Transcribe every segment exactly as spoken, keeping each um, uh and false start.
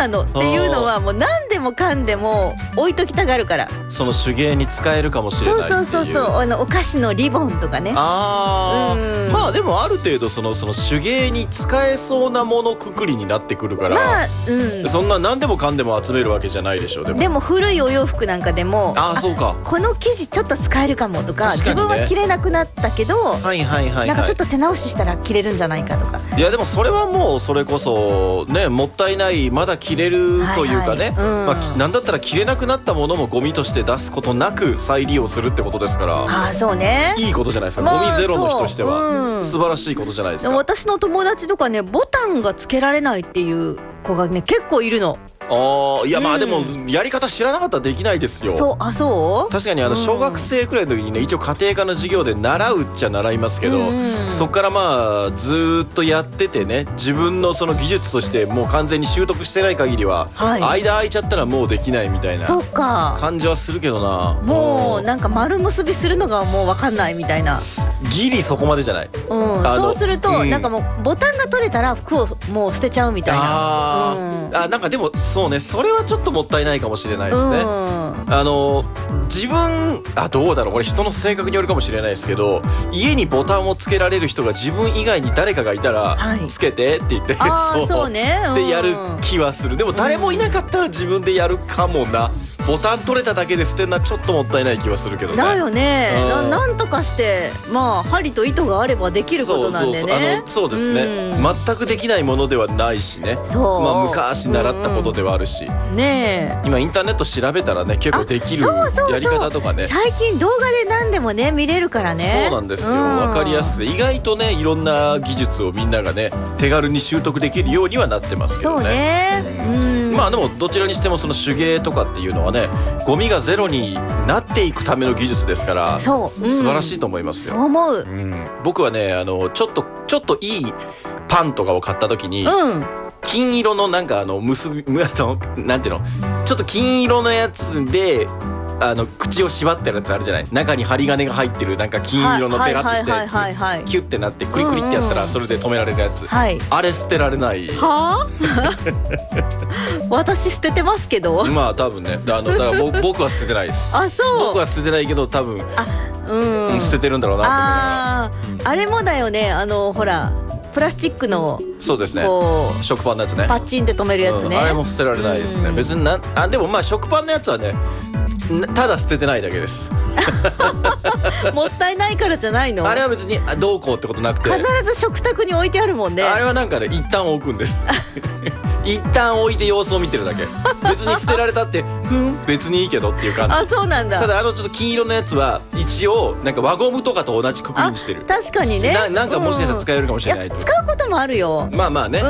なのっていうのはもう何でもかんでも置いときたがるから。 その手芸に使えるかもしれないっていう。 そうそうそうそう、あのお菓子のリボンとかね。 あうんあ、まあでもある程度そのその手芸に使えそうなものくくりになってくるから、 まあうん、 そんな何でもかんでも集めるわけじゃないでしょ。でもでも古いお洋服なんかでも、 ああそうか、 この生地ちょっと使えるかもとか、 確かにね、 自分は着れなくなったけど、 はいはいはいはい、 なんかちょっと手直ししたら着れるんじゃないかとか。 いやでもそれはもうそれこそね、もったいない、まだ着れるというかね、 はいはい、うん、 まあ、なんだったら着れなくなったものもゴミとして出すことなく再利用するってことですから、 ああそうね、 いいことじゃないですか、 まあゴミゼロの人としては、 うん、 素晴らしいことじゃないですか。 でも私の友達とかね、ボタンがつけられないっていう子がね結構いるの。 ああ、いやまあうんでもやり方知らなかったらできないですよ。 そう、あ、そう。 確かにあの小学生くらいの時にね、一応家庭科の授業で習うっちゃ習いますけど、そっからまあずーっとやっててね、自分のその技術としてもう完全に習得してない限りは、 はい、 間空いちゃったらもうできないみたいなそっか感じはするけどな。 もうなんか丸結びするのがもう分かんないみたいな。 ギリそこまでじゃない、 うん、そうすると、うん、なんかもうボタンが取れたら服をもう捨てちゃうみたいな。 あ、うん、あ、なんかでもそうね、それはちょっともったいないかもしれないですね。うん、あの自分、あ、どうだろう、これ人の性格によるかもしれないですけど、家にボタンをつけられる人が自分以外に誰かがいたら、はい、つけてって言ってそうそうね、うん、 でやる気はする。でも誰もいなかったら自分でやるかもな。ボタン取れただけで捨てるのはちょっともったいない気はするけどね。 だよね、うん、な, なんとかしてまあ針と糸があればできることなんでね。 そうそうそう、あのそうですね、うん、全くできないものではないしね。そう、まあ、昔習ったことではあるし、うんうん、ねえ、今インターネット調べたらね結構できるやり方とかね、 最近動画で何でもね見れるからね。 そうなんですよ、うん、分かりやすい。意外とねいろんな技術をみんながね手軽に習得できるようにはなってますけどね。 そうね、うん、 まあでもどちらにしてもその手芸とかっていうのはね、ゴミがゼロになっていくための技術ですから、そう、うん、素晴らしいと思いますよ。 そう思う、 うん、僕はね、あのちょっとちょっといいパンとかを買った時に、うん、金色のなんかあの結びむあのなんていうの、ちょっと金色のやつであの口を縛ってるやつあるじゃない。中に針金が入ってるなんか金色のペラッとしたやつ、キュッてなってクリクリってやったらそれで止められるやつ、はい、あれ捨てられない。はあ私捨ててますけど。 まあ多分ね、あのだから僕, 僕は捨ててないです。 あ、そう。 僕は捨ててないけど多分あ、うん、捨ててるんだろうなと思いながら。 あ、うん、あれもだよね、あのほらプラスチックの、 そうですね、食パンのやつね、 パッチンって止めるやつね、 うん、あれも捨てられないですね、うん、別にな。あ、でもまあ食パンのやつはねただ捨ててないだけですもったいないからじゃないの。 あれは別にどうこうってことなくて、 必ず食卓に置いてあるもんね。 あれはなんかね一旦置くんです一旦置いて様子を見てるだけ。別に捨てられたってふん別にいいけどっていう感じ。 あ、そうなんだ。 ただあのちょっと金色のやつは一応なんか輪ゴムとかと同じくくりにしてる。 確かにね、 な, なんかもしかしたら使えるかもしれない、うん、 いや使うこともあるよ。まあまあね、うん、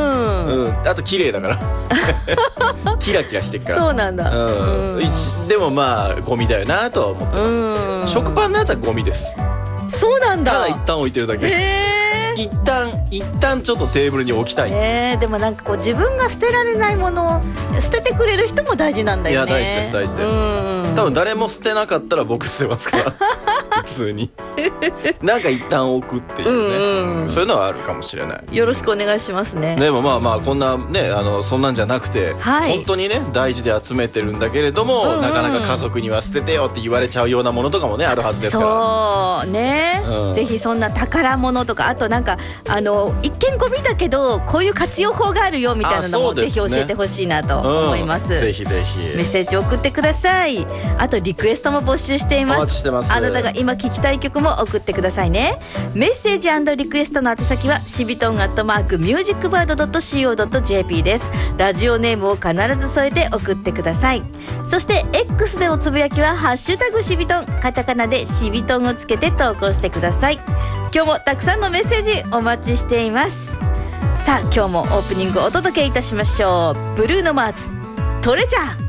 うん、あと綺麗だからキラキラしてっから。 そうなんだ、 うんうん、でもまあゴミだよなとは思ってます、うん、食パンのやつはゴミです。 そうなんだ。 ただ一旦置いてるだけ。へー、一旦一旦ちょっとテーブルに置きたい。 えー、でもなんかこう自分が捨てられないものを捨ててくれる人も大事なんだよね。 いや大事です大事です。多分誰も捨てなかったら僕捨てますから普通になんか一旦置くっていうね、うんうん、そういうのはあるかもしれない。 よろしくお願いしますね。 でもまあまあこんなね、あのそんなんじゃなくて、はい、本当にね大事で集めてるんだけれども、うんうん、なかなか家族には捨ててよって言われちゃうようなものとかもねあるはずですから。 そうね、うん、ぜひそんな宝物とか、あとなんかあの一見ゴミだけどこういう活用法があるよみたいなのも、ね、ぜひ教えてほしいなと思います、うん、 ぜひぜひメッセージ送ってください。あとリクエストも募集しています。 お待ちしてます。 あなたが今聞きたい曲も送ってくださいね。メッセージ&リクエストの宛先はシビトンアットマークミュージックバードドットシーオードットジェーピー です。ラジオネームを必ず添えて送ってください。そして X でおつぶやきはハッシュタグシビトン、カタカナでシビトンをつけて投稿してください。今日もたくさんのメッセージお待ちしています。さあ今日もオープニングお届けいたしましょう。ブルーノマーズトレジャー。